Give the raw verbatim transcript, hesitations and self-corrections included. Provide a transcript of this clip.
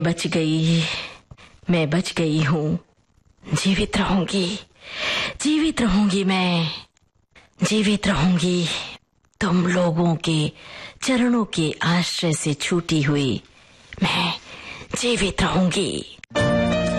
बच गई, मैं बच गई हूँ। जीवित रहूंगी, जीवित रहूंगी, मैं जीवित रहूंगी। तुम लोगों के चरणों के आश्रय से छूटी हुई मैं जीवित रहूंगी।